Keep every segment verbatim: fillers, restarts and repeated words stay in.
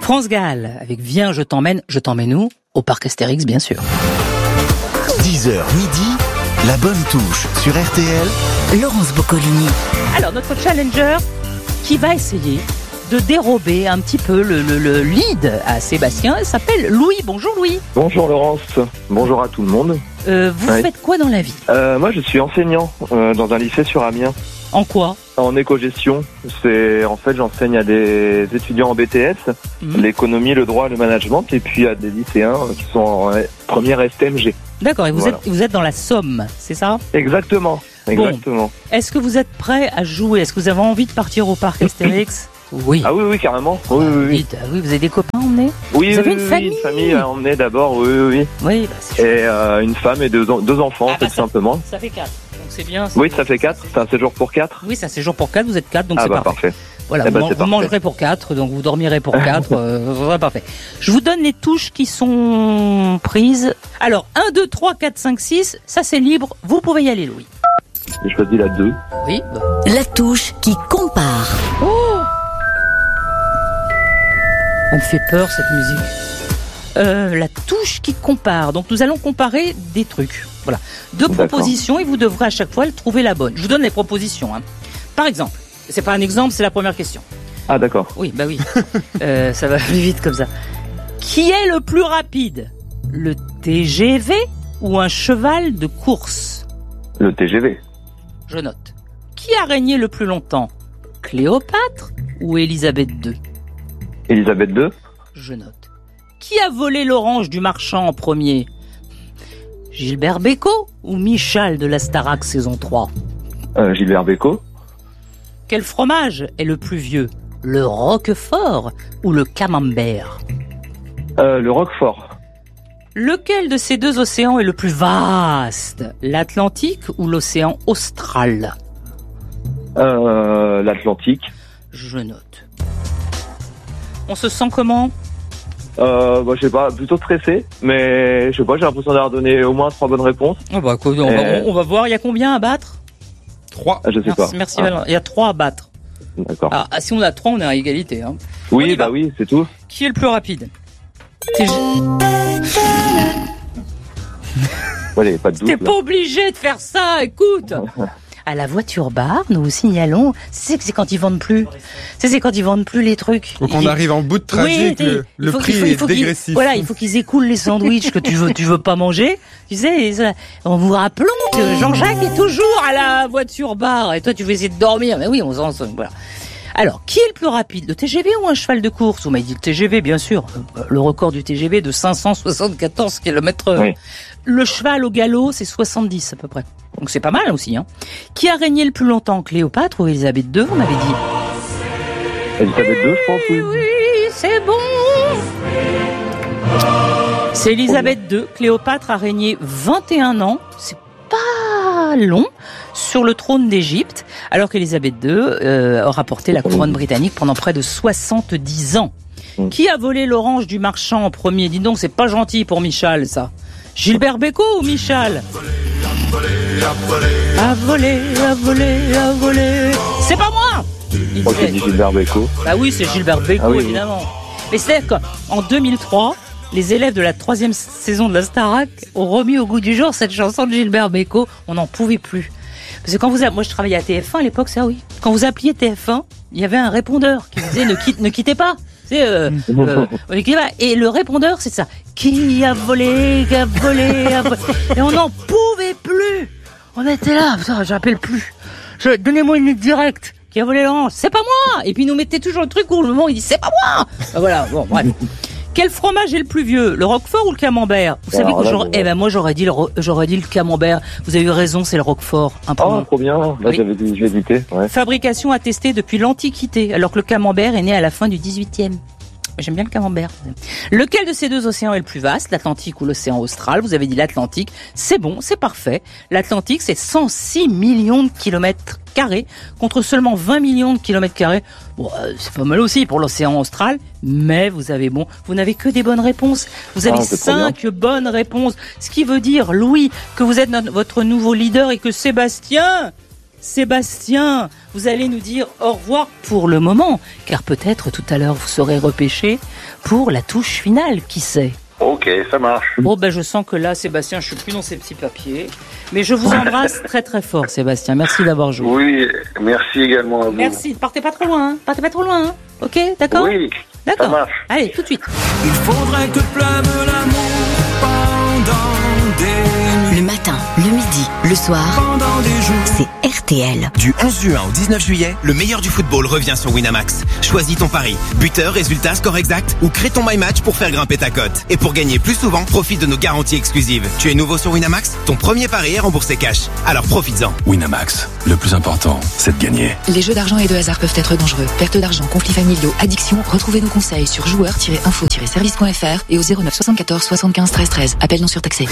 France Gall, avec Viens, je t'emmène, je t'emmène où? Au parc Astérix, bien sûr. dix heures midi, la bonne touche sur R T L. Laurence Boccolini. Alors, notre challenger qui va essayer de dérober un petit peu le, le, le lead à Sébastien, il s'appelle Louis. Bonjour Louis. Bonjour Laurence, bonjour à tout le monde. Euh, vous Oui. faites quoi dans la vie? Euh, moi je suis enseignant euh, dans un lycée sur Amiens, En quoi? en éco-gestion. C'est, en fait j'enseigne à des étudiants en B T S, Mhm. l'économie, le droit, le management, et puis à des lycéens qui sont en euh, première S T M G. D'accord, et vous, Voilà. êtes, vous êtes dans la Somme, c'est ça? Exactement, exactement. Est-ce que vous êtes prêt à jouer? Est-ce que vous avez envie de partir au parc Astérix? Oui. Ah oui, oui, carrément. Oui, oui, oui. Vite. Ah oui, vous avez des copains emmenés? Oui, Vous avez oui, une oui, famille une famille à emmener d'abord, oui, oui, oui. Oui, bah, c'est chouette. Et euh, une femme et deux, en- deux enfants, Ah, bah, tout ça- simplement. Ça fait quatre. Donc c'est bien. c'est Oui, bien. ça fait quatre. C'est un séjour pour quatre. Oui, c'est un séjour pour quatre, vous êtes quatre, donc Ah c'est bah parfait. parfait. Voilà, Eh vous, ben, man- c'est vous parfait. mangerez pour quatre, donc vous dormirez pour quatre. euh, voilà, parfait. Je vous donne les touches qui sont prises. Alors, un, deux, trois, quatre, cinq, six, ça c'est libre. Vous pouvez y aller, Louis. J'ai choisi la deux. Oui. bah. La touche qui compare. Oh, elle me fait peur, cette musique. Euh, la touche qui compare. Donc, nous allons comparer des trucs. Voilà. Deux D'accord. propositions et vous devrez à chaque fois trouver la bonne. Je vous donne les propositions. Hein. Par exemple, c'est pas un exemple, c'est la première question. Ah d'accord. Oui, bah oui. euh, ça va plus vite comme ça. Qui est le plus rapide? Le T G V ou un cheval de course? Le T G V. Je note. Qui a régné le plus longtemps? Cléopâtre ou Élisabeth deux? Elisabeth deux. Je note. Qui a volé l'orange du marchand en premier? Gilbert Bécaud ou Michal de la Starac saison trois? Euh, Gilbert Bécaud. Quel fromage est le plus vieux? Le Roquefort ou le Camembert? Euh, le Roquefort. Lequel de ces deux océans est le plus vaste? L'Atlantique ou l'océan austral? Euh, L'Atlantique. Je note. On se sent comment? Euh, bah, je sais pas, plutôt stressé, mais je sais pas, j'ai l'impression d'avoir donné au moins trois bonnes réponses. Oh bah, écoute, on, Euh. va, on va voir, il y a combien à battre? trois. Ah, je sais Merci, pas. merci Ah, Valentin. Il y a trois à battre. D'accord. Ah, si on a trois, on est à égalité. Hein. On y oui, va. bah oui, c'est tout. Qui est le plus rapide? T'es, Ouais, pas de doute. t'es là. pas obligé de faire ça, écoute. À la voiture bar, nous vous signalons, c'est que c'est quand ils vendent plus. C'est, c'est quand ils vendent plus les trucs. Donc on Ils- arrive en bout de trajet, Oui, et que le, il le faut- prix il faut- il faut est qu'ils- dégressif. Voilà, il faut qu'ils écoulent les sandwichs que tu veux, tu veux pas manger. Tu sais, ça- en vous rappelant que Jean-Jacques est toujours à la voiture bar et toi tu veux essayer de dormir. Mais oui, on s'en sort. Voilà. Alors, qui est le plus rapide, le T G V ou un cheval de course? Vous m'avez dit le T G V, bien sûr. Le record du T G V de cinq cent soixante-quatorze kilomètres heure. Oui. Le cheval au galop, c'est soixante-dix à peu près. Donc c'est pas mal aussi. Hein. Qui a régné le plus longtemps, Cléopâtre ou Élisabeth deux? On m'avait dit. Elisabeth deux, je pense, oui. Oui, c'est bon. C'est Élisabeth deux. Cléopâtre a régné vingt et un ans. C'est pas long sur le trône d'Égypte, alors qu'Élisabeth deux euh, aura porté la couronne britannique pendant près de soixante-dix ans. Mm. Qui a volé l'orange du marchand en premier? Dis donc, c'est pas gentil pour Michal, ça. Gilbert Bécaud ou Michal? A volé, a volé, a volé. C'est pas moi! Il Je crois disait. qu'il dit Gilbert Bécaud. Bah oui, c'est Gilbert Bécaud, Ah oui, oui. évidemment. Mais c'est-à-dire qu'en deux mille trois, les élèves de la troisième saison de la Starac ont remis au goût du jour cette chanson de Gilbert Bécaud. On n'en pouvait plus. Parce que quand vous, a- moi je travaillais à T F un à l'époque, ça oui. Quand vous appeliez T F un, il y avait un répondeur qui disait ne, quitte, ne quittez pas. C'est euh, euh, ne quittez pas. Et le répondeur, c'est ça. Qui a volé, qui a volé, a volé. Et on n'en pouvait plus. On était là, putain, j'appelle plus. Je, donnez-moi une ligne directe. Qui a volé l'orange? C'est pas moi. Et puis il nous mettait toujours le truc où le moment il dit c'est pas moi. Ben voilà, bon, bref. Quel fromage est le plus vieux, le Roquefort ou le Camembert? Vous savez Alors que là, j'aurais, je- eh ben moi j'aurais dit le, Ro- j'aurais dit le Camembert. Vous avez eu raison, c'est le Roquefort. Un point. Oh, trop bien. Là, Oui. j'avais dit, je vais hésiter. Ouais. Fabrication attestée depuis l'Antiquité, alors que le Camembert est né à la fin du dix-huitième. J'aime bien le Camembert. Lequel de ces deux océans est le plus vaste, l'Atlantique ou l'océan austral? Vous avez dit l'Atlantique. C'est bon, c'est parfait. L'Atlantique, c'est cent six millions de kilomètres carrés contre seulement vingt millions de kilomètres carrés. Bon, euh, c'est pas mal aussi pour l'océan austral, mais vous avez bon, vous n'avez que des bonnes réponses. Vous avez Ah, c'est trop cinq bonnes réponses. Ce qui veut dire, Louis, que vous êtes notre- votre nouveau leader et que Sébastien, Sébastien, vous allez nous dire au revoir pour le moment, car peut-être tout à l'heure vous serez repêché pour la touche finale, qui sait? Ok, ça marche. Bon, ben je sens que là, Sébastien, je suis plus dans ces petits papiers. Mais je vous embrasse très très fort, Sébastien. Merci d'avoir joué. Oui, merci également à vous. Merci. Partez pas trop loin. Hein. Partez pas trop loin. Hein. Ok, d'accord? Oui, d'accord. Ça marche. Allez, tout de suite. Il faudrait que pleuve l'amour pendant des nuits. Le matin, le midi, le soir, Pendant des jours. c'est R T L. Du onze juin au dix-neuf juillet, le meilleur du football revient sur Winamax. Choisis ton pari. Buteur, résultat, score exact ou crée ton My Match pour faire grimper ta cote. Et pour gagner plus souvent, profite de nos garanties exclusives. Tu es nouveau sur Winamax? Ton premier pari est remboursé cash. Alors profites-en. Winamax, le plus important, c'est de gagner. Les jeux d'argent et de hasard peuvent être dangereux. Perte d'argent, conflits familiaux, addiction. Retrouvez nos conseils sur joueurs tiret info tiret service point f r et au zéro neuf soixante-quatorze soixante-quinze treize treize. Appel non surtaxé.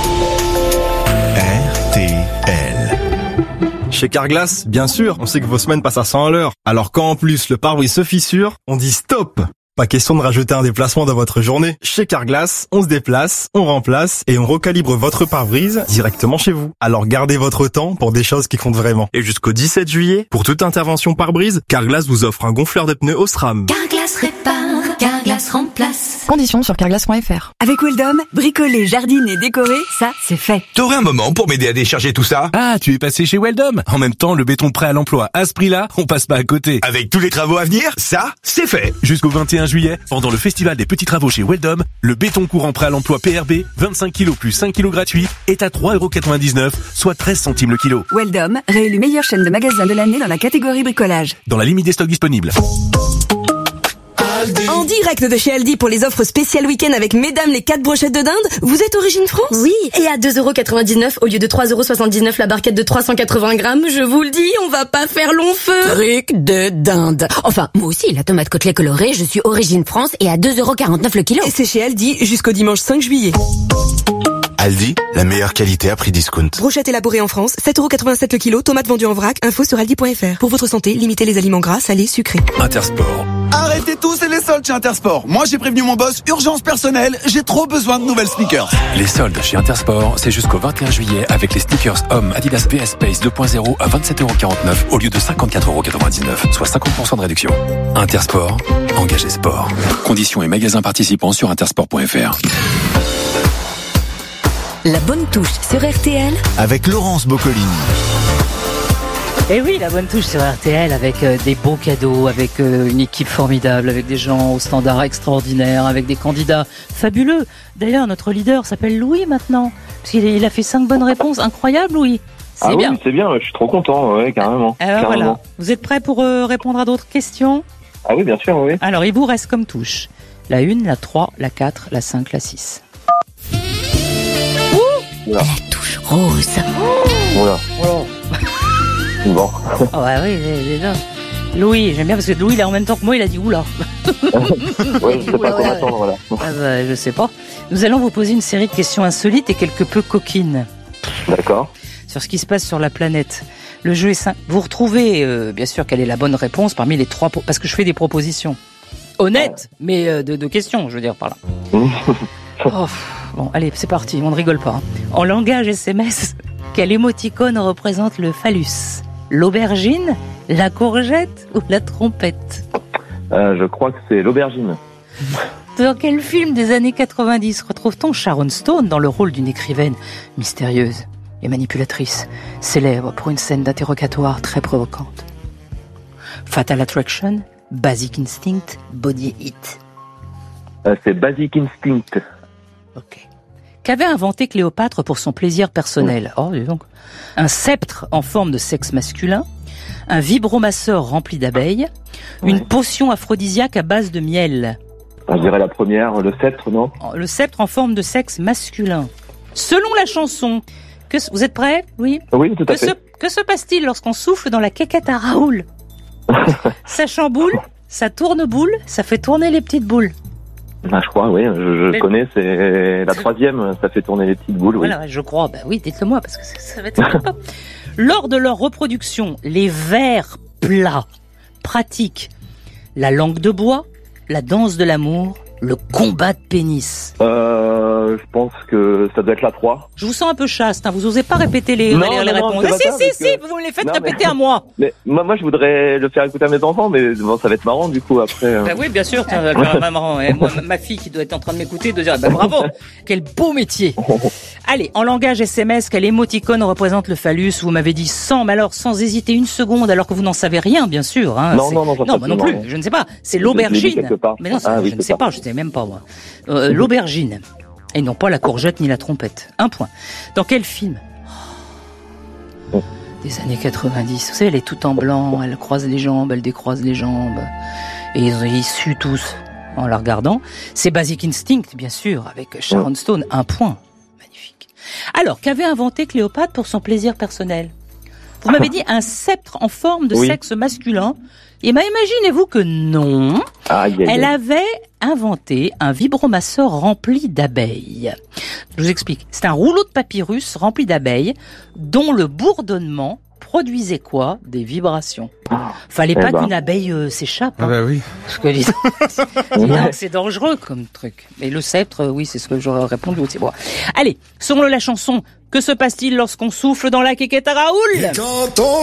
R T L. Chez Carglass, bien sûr, on sait que vos semaines passent à cent à l'heure. Alors quand en plus le pare-brise se fissure, on dit stop. Pas question de rajouter un déplacement dans votre journée. Chez Carglass, on se déplace, on remplace et on recalibre votre pare-brise directement chez vous. Alors gardez votre temps pour des choses qui comptent vraiment. Et jusqu'au dix-sept juillet, pour toute intervention pare-brise, Carglass vous offre un gonfleur de pneus Osram. Carglass répare, Carglass remplace. Conditions sur carglass point f r. Avec Weldom, bricoler, jardiner, décorer, ça, c'est fait. T'aurais un moment pour m'aider à décharger tout ça? Ah, tu es passé chez Weldom. En même temps, le béton prêt à l'emploi à ce prix-là, on passe pas à côté. Avec tous les travaux à venir, ça, c'est fait. Jusqu'au vingt et un juillet, pendant le festival des petits travaux chez Weldom, le béton courant prêt à l'emploi P R B, vingt-cinq kilos plus cinq kilos gratuits, est à trois euros quatre-vingt-dix-neuf, soit treize centimes le kilo. Weldom, réélu meilleure chaîne de magasins de l'année dans la catégorie bricolage. Dans la limite des stocks disponibles. En direct de chez Aldi pour les offres spéciales week-end avec mesdames les quatre brochettes de dinde, vous êtes Origine France? Oui, et à deux euros quatre-vingt-dix-neuf au lieu de trois euros soixante-dix-neuf la barquette de trois cent quatre-vingts grammes, je vous le dis, on va pas faire long feu. Truc de dinde. Enfin, moi aussi, la tomate côtelée colorée, je suis Origine France et à deux euros quarante-neuf le kilo. Et c'est chez Aldi jusqu'au dimanche cinq juillet. Aldi, la meilleure qualité à prix discount. Brochette élaborée en France, sept euros quatre-vingt-sept le kilo, tomates vendues en vrac, info sur aldi point f r. Pour votre santé, limitez les aliments gras, salés, sucrés. Intersport. Arrêtez tous et les soldes chez Intersport. Moi j'ai prévenu mon boss, urgence personnelle, j'ai trop besoin de nouvelles sneakers. Les soldes chez Intersport, c'est jusqu'au vingt et un juillet avec les sneakers hommes Adidas V S Space deux point zéro à vingt-sept euros quarante-neuf au lieu de cinquante-quatre euros quatre-vingt-dix-neuf, soit cinquante pour cent de réduction. Intersport, engagé sport. Conditions et magasins participants sur intersport point f r. La bonne touche sur R T L avec Laurence Boccolini. Et oui, la bonne touche sur R T L avec euh, des beaux cadeaux, avec euh, une équipe formidable, avec des gens au standard extraordinaire, avec des candidats fabuleux. D'ailleurs, notre leader s'appelle Louis maintenant, parce qu'il il a fait cinq bonnes réponses. Incroyable, Louis. C'est ah bien. Oui, c'est bien, je suis trop content, ouais, carrément. Alors carrément. voilà, vous êtes prêts pour euh, répondre à d'autres questions? Ah oui, bien sûr, oui. Alors, il vous reste comme touche la une, la trois, la quatre, la cinq, la six. La touche rose. Voilà. Oh. Bon. Oh, ouais, oui, il est là. Louis, j'aime bien parce que Louis, il a en même temps que moi, il a dit oula. Ouais, je sais pas quoi attendre, voilà. Ah bah, je sais pas. Nous allons vous poser une série de questions insolites et quelque peu coquines. D'accord. Sur ce qui se passe sur la planète. Le jeu est simple. Vous retrouvez, euh, bien sûr, quelle est la bonne réponse parmi les trois... Parce que je fais des propositions honnêtes, mais euh, de, de questions, je veux dire, par là. Oh, bon, allez, c'est parti, on ne rigole pas. En langage S M S, quel émoticône représente le phallus? L'aubergine, la courgette ou la trompette? euh, Je crois que c'est l'aubergine. Dans quel film des années quatre-vingt-dix retrouve-t-on Sharon Stone dans le rôle d'une écrivaine mystérieuse et manipulatrice, célèbre pour une scène d'interrogatoire très provocante? Fatal Attraction, Basic Instinct, Body Hit. euh, C'est Basic Instinct. Ok. Qu'avait inventé Cléopâtre pour son plaisir personnel? Oh, dis donc. Un sceptre en forme de sexe masculin, un vibromasseur rempli d'abeilles, ouais. Une potion aphrodisiaque à base de miel. Je dirais la première, le sceptre, non? Le sceptre en forme de sexe masculin. Selon la chanson, que, vous êtes prêts? Oui. Oui, tout à que fait. Se, que se passe-t-il lorsqu'on souffle dans la quéquette à Raoul? Ça chamboule, ça tourne boule, ça fait tourner les petites boules. Ah, je crois, oui, je, je Mais... connais, c'est la troisième, ça fait tourner les petites boules, oui. Voilà, je crois, bah oui, dites-le moi, parce que ça, ça va être sympa. Lors de leur reproduction, les vers plats pratiquent la langue de bois, la danse de l'amour, le combat de pénis. Euh, Euh, je pense que ça doit être la trois. Je vous sens un peu chaste, hein. Vous osez pas répéter les, Non, les, non, les non, réponses. c'est Ah, pas si, ça, si, parce si, que- vous me les faites Non, répéter mais- à moi. Mais moi, moi, je voudrais le faire écouter à mes enfants, mais bon, ça va être marrant du coup après. euh. Bah oui, bien sûr, tiens, elle va maman, et moi, ma fille qui doit être en train de m'écouter, de dire, bah bravo, quel beau métier. Allez, en langage S M S, quel émoticône représente le phallus? Vous m'avez dit sans, mais alors sans hésiter une seconde, alors que vous n'en savez rien, bien sûr. Hein. Non, C'est- non, non, j'en sais non, moi non plus, absolument rien. je ne sais pas. C'est Je l'ai lu l'aubergine. quelque part. Mais non, ça, Ah oui, je ne c'est sais ça. pas, je ne sais même pas moi. Euh, l'aubergine. Et non pas la courgette ni la trompette. Un point. Dans quel film? Oh. Des années quatre-vingt-dix. Vous savez, elle est toute en blanc, elle croise les jambes, elle décroise les jambes. Et ils, ils suent tous en la regardant. C'est Basic Instinct, bien sûr, avec Sharon Stone. Un point. Magnifique. Alors, qu'avait inventé Cléopâtre pour son plaisir personnel? Vous m'avez dit un sceptre en forme de Oui. sexe masculin. Et ben, imaginez-vous que non. Aïe, aïe, Elle aïe. avait inventé un vibromasseur rempli d'abeilles. Je vous explique. C'est un rouleau de papyrus rempli d'abeilles dont le bourdonnement produisait quoi? Des vibrations. Fallait Eh pas ben. qu'une abeille euh, s'échappe. Ah hein. bah oui. Parce que dis donc, dis donc, c'est dangereux comme truc. Et le sceptre, euh, oui, c'est ce que j'aurais répondu aussi. Bon. Allez, selon la chanson, que se passe-t-il lorsqu'on souffle dans la quéquette à Raoul? Quand on